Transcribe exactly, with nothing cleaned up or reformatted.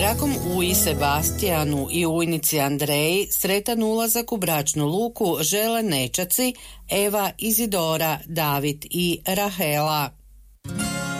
Drakom Uji Sebastijanu i ujnici Andreji sretan ulazak u bračnu luku žele nećaci Eva, Izidora, David i Rahela.